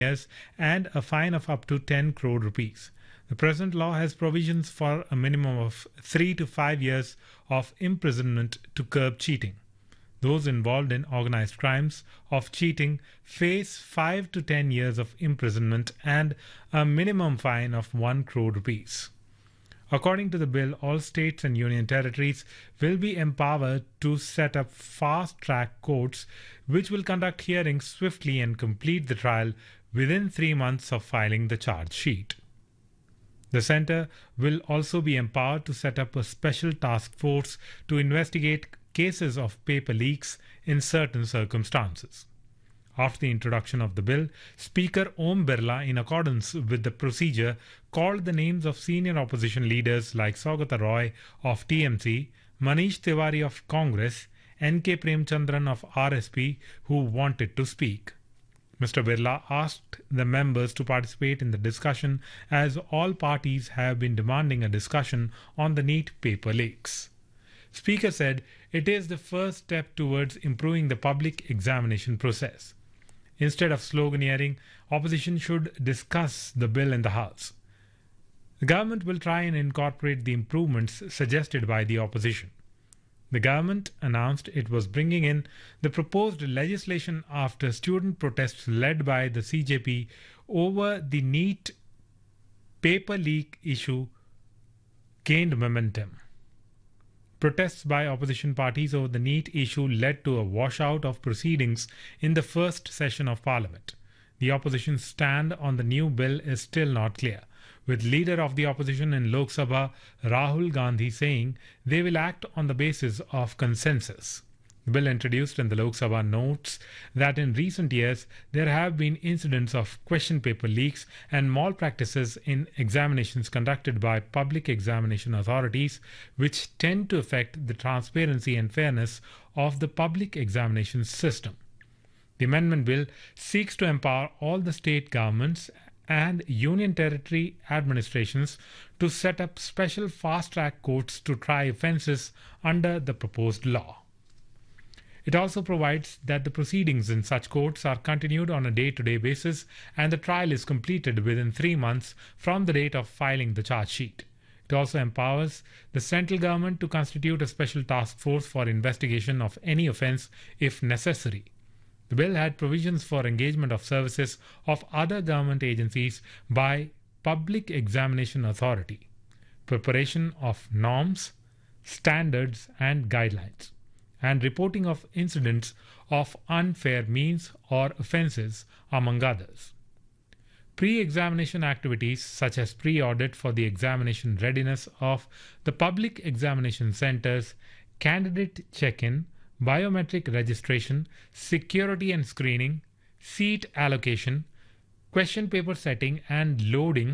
years and a fine of up to 10 crore rupees. The present law has provisions for a minimum of 3 to 5 years of imprisonment to curb cheating. Those involved in organized crimes of cheating face 5 to 10 years of imprisonment and a minimum fine of 1 crore rupees. According to the bill, all states and union territories will be empowered to set up fast-track courts which will conduct hearings swiftly and complete the trial within 3 months of filing the charge sheet. The centre will also be empowered to set up a special task force to investigate cases of paper leaks in certain circumstances. After the introduction of the bill, Speaker Om Birla, in accordance with the procedure, called the names of senior opposition leaders like Saugata Roy of TMC, Manish Tiwari of Congress, N.K. Premchandran of RSP, who wanted to speak. Mr. Birla asked the members to participate in the discussion as all parties have been demanding a discussion on the NEET paper leaks. Speaker said it is the first step towards improving the public examination process. Instead of sloganeering, opposition should discuss the bill in the House. The government will try and incorporate the improvements suggested by the opposition. The government announced it was bringing in the proposed legislation after student protests led by the CJP over the NEET paper leak issue gained momentum. Protests by opposition parties over the NEET issue led to a washout of proceedings in the first session of Parliament. The opposition's stand on the new bill is still not clear, with leader of the opposition in Lok Sabha, Rahul Gandhi, saying they will act on the basis of consensus. The bill introduced in the Lok Sabha notes that in recent years there have been incidents of question paper leaks and malpractices in examinations conducted by public examination authorities, which tend to affect the transparency and fairness of the public examination system. The amendment bill seeks to empower all the state governments and union territory administrations to set up special fast-track courts to try offences under the proposed law. It also provides that the proceedings in such courts are continued on a day-to-day basis and the trial is completed within 3 months from the date of filing the charge sheet. It also empowers the central government to constitute a special task force for investigation of any offence if necessary. The bill had provisions for engagement of services of other government agencies by Public Examination Authority, preparation of norms, standards and guidelines, and reporting of incidents of unfair means or offences, among others. Pre-examination activities such as pre-audit for the examination readiness of the public examination centres, candidate check-in, biometric registration, security and screening, seat allocation, question paper setting and loading,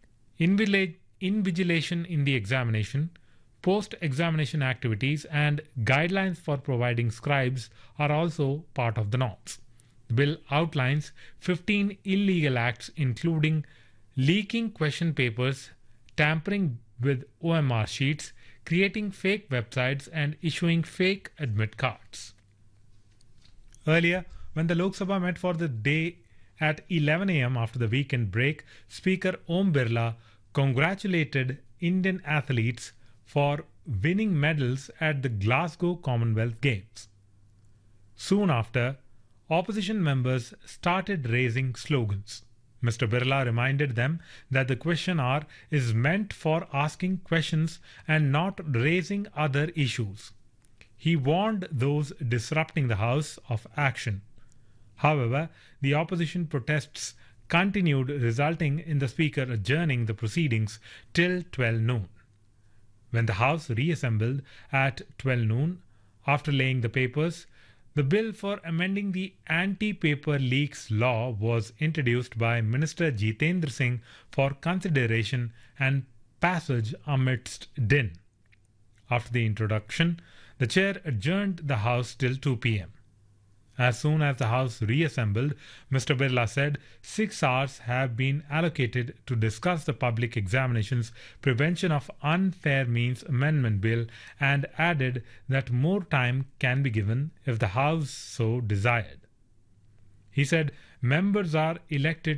invigilation in the examination, post-examination activities and guidelines for providing scribes are also part of the norms. The bill outlines 15 illegal acts including leaking question papers, tampering with OMR sheets, creating fake websites and issuing fake admit cards. Earlier, when the Lok Sabha met for the day at 11 a.m. after the weekend break, Speaker Om Birla congratulated Indian athletes for winning medals at the Glasgow Commonwealth Games. Soon after, opposition members started raising slogans. Mr. Birla reminded them that the question hour is meant for asking questions and not raising other issues. He warned those disrupting the House of action. However, the opposition protests continued, resulting in the Speaker adjourning the proceedings till 12 noon. When the House reassembled at 12 noon, after laying the papers, the bill for amending the anti-paper leaks law was introduced by Minister Jitendra Singh for consideration and passage amidst din. After the introduction, the chair adjourned the House till 2 p.m. As soon as the House reassembled, Mr. Birla said 6 hours have been allocated to discuss the Public Examinations Prevention of Unfair Means Amendment Bill and added that more time can be given if the House so desired. He said Members are elected